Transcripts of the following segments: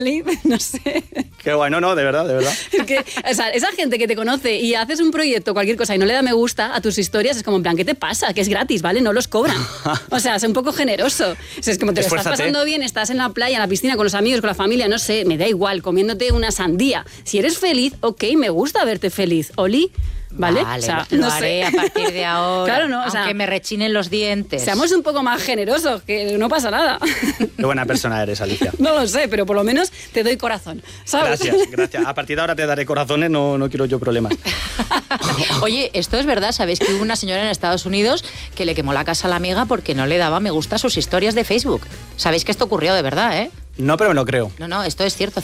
no sé. Qué bueno, no, de verdad, de verdad. Es que, o sea, esa gente que te conoce y haces un proyecto, cualquier cosa, y no le da me gusta a tus historias, es como en plan, ¿qué te pasa? Que es gratis, ¿vale? No los cobran. O sea, es un poco generoso. O sea, es como te lo estás pasando bien, estás en la playa, en la piscina, con los amigos, con la familia, no sé, me da igual, comiéndote una sandía. Si eres feliz, ok, me gusta verte feliz. Oli, ¿vale? Vale, o sea, lo haré a partir de ahora. Claro, no, o aunque sea, me rechinen los dientes. Seamos un poco más generosos, que no pasa nada. Qué buena persona eres, Alicia. No lo sé, pero por lo menos te doy corazón, ¿sabes? Gracias. A partir de ahora te daré corazones, no quiero yo problemas. Oye, esto es verdad, ¿sabéis que hubo una señora en Estados Unidos que le quemó la casa a la amiga porque no le daba me gusta a sus historias de Facebook? ¿Sabéis que esto ocurrió de verdad, eh? No, pero me lo creo. No, esto es cierto.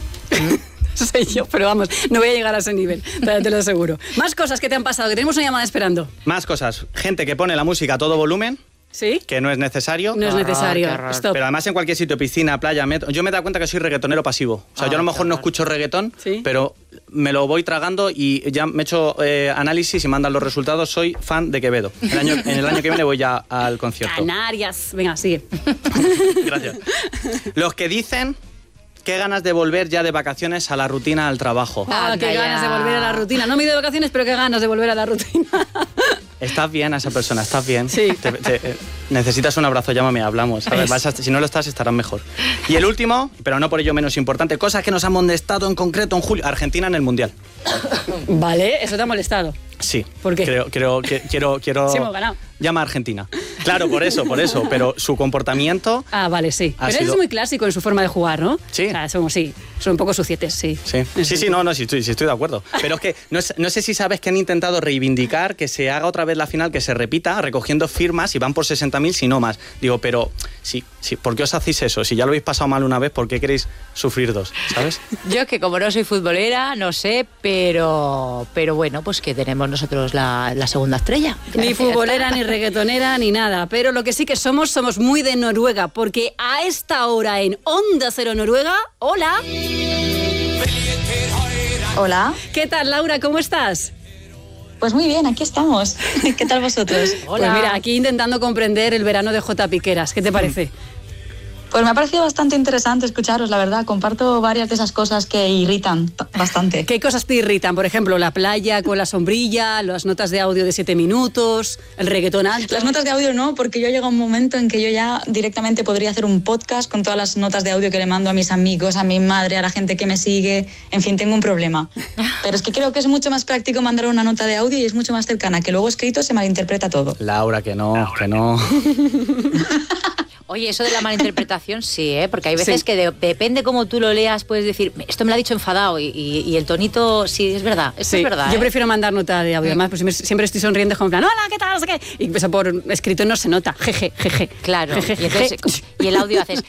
Soy yo, pero vamos, no voy a llegar a ese nivel, te lo aseguro. Más cosas que te han pasado, que tenemos una llamada esperando. Más cosas. Gente que pone la música a todo volumen. ¿Sí? Que no es necesario. No es necesario. Stop. Pero además en cualquier sitio, piscina, playa, metro. Yo me he dado cuenta que soy reggaetonero pasivo. O sea, yo a lo mejor no escucho reggaetón, ¿sí? Pero me lo voy tragando y ya me he hecho análisis y mandan los resultados. Soy fan de Quevedo. En el año que viene voy ya al concierto. Canarias. Venga, sigue. Gracias. Los que dicen... Qué ganas de volver ya de vacaciones a la rutina, al trabajo. Qué ganas de volver a la rutina. No me he ido de vacaciones, pero qué ganas de volver a la rutina. Estás bien a esa persona, estás bien. Sí. Necesitas un abrazo, llámame, hablamos. A ver, si no lo estás, estarás mejor. Y el último, pero no por ello menos importante, cosas que nos han molestado en concreto en julio. Argentina en el Mundial. Vale, eso te ha molestado. Sí. ¿Por qué? Quiero... Sí, hemos ganado. Llama a Argentina. Claro, por eso. Pero su comportamiento... Vale, sí. Pero es muy clásico en su forma de jugar, ¿no? Sí. O sea, son un poco sucietes, sí. Sí, estoy de acuerdo. Pero es que no sé si sabes que han intentado reivindicar que se haga otra vez la final, que se repita, recogiendo firmas y van por 60.000, si no más. Digo, pero sí, ¿por qué os hacéis eso? Si ya lo habéis pasado mal una vez, ¿por qué queréis sufrir dos? ¿Sabes? Yo es que como no soy futbolera, no sé, pero bueno, pues que tenemos nosotros la segunda estrella. Ni futbolera, ni reggaetonera, ni nada. Pero lo que sí que somos muy de Noruega, porque a esta hora en Onda Cero Noruega, ¡hola! Hola. ¿Qué tal, Laura? ¿Cómo estás? Pues muy bien, aquí estamos. ¿Qué tal vosotros? Hola. Pues mira, aquí intentando comprender el verano de J. Piqueras. ¿Qué te parece? Pues me ha parecido bastante interesante escucharos, la verdad. Comparto varias de esas cosas que irritan bastante. ¿Qué cosas te irritan? Por ejemplo, la playa con la sombrilla, las notas de audio de 7 minutos, el reggaetón alto. Las notas de audio no, porque yo llego a un momento en que yo ya directamente podría hacer un podcast con todas las notas de audio que le mando a mis amigos, a mi madre, a la gente que me sigue. En fin, tengo un problema. Pero es que creo que es mucho más práctico mandar una nota de audio y es mucho más cercana, que luego escrito se malinterpreta todo. Laura, que no. Oye, eso de la malinterpretación sí, ¿eh? Porque hay veces que depende cómo tú lo leas, puedes decir, esto me lo ha dicho enfadado y el tonito, sí, es verdad, esto es verdad. Yo prefiero mandar nota de audio, además, pues siempre estoy sonriendo, como en plan, hola, ¿qué tal? No sé qué. Y eso por escrito no se nota, jeje. Claro, y el audio haces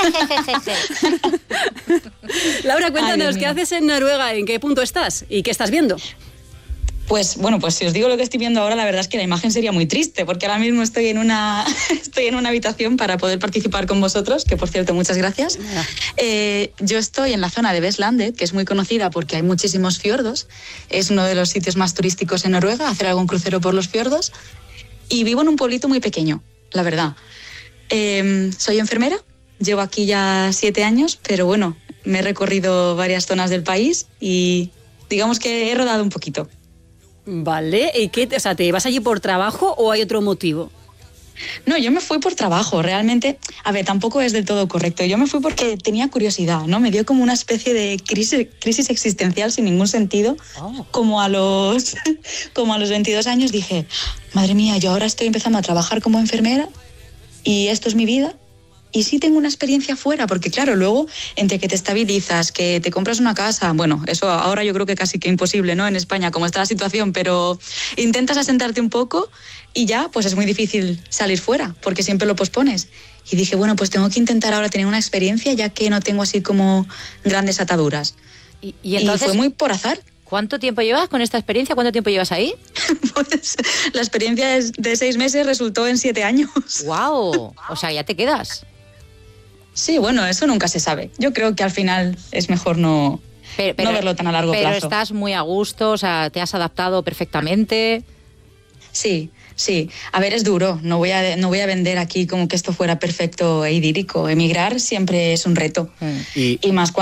Laura, cuéntanos, ¿qué haces en Noruega? ¿En qué punto estás? ¿Y qué estás viendo? Pues bueno, pues si os digo lo que estoy viendo ahora, la verdad es que la imagen sería muy triste, porque ahora mismo estoy en una habitación para poder participar con vosotros, que por cierto, muchas gracias. Yo estoy en la zona de Vestlandet, que es muy conocida porque hay muchísimos fiordos. Es uno de los sitios más turísticos en Noruega, hacer algún crucero por los fiordos. Y vivo en un pueblito muy pequeño, la verdad. Soy enfermera, llevo aquí ya 7 años, pero bueno, me he recorrido varias zonas del país y digamos que he rodado un poquito. Vale, ¿y qué? O sea, ¿te vas allí por trabajo o hay otro motivo? No, yo me fui por trabajo, realmente. A ver, tampoco es del todo correcto. Yo me fui porque tenía curiosidad, ¿no? Me dio como una especie de crisis existencial sin ningún sentido. Como a los 22 años dije, madre mía, yo ahora estoy empezando a trabajar como enfermera y esto es mi vida. Y sí tengo una experiencia fuera, porque claro, luego entre que te estabilizas, que te compras una casa, bueno, eso ahora yo creo que casi que imposible, ¿no? En España, como está la situación, pero intentas asentarte un poco y ya, pues es muy difícil salir fuera, porque siempre lo pospones. Y dije, bueno, pues tengo que intentar ahora tener una experiencia, ya que no tengo así como grandes ataduras. ¿Y entonces, fue muy por azar. ¿Cuánto tiempo llevas con esta experiencia? ¿Cuánto tiempo llevas ahí? Pues la experiencia de 6 meses resultó en 7 años. ¡Guau! O sea, ya te quedas. Sí, bueno, eso nunca se sabe. Yo creo que al final es mejor no verlo tan a largo plazo. Pero estás muy a gusto, o sea, te has adaptado perfectamente. Sí. A ver, es duro. No voy a vender aquí como que esto fuera perfecto e idílico. Emigrar siempre es un reto. Y más cuando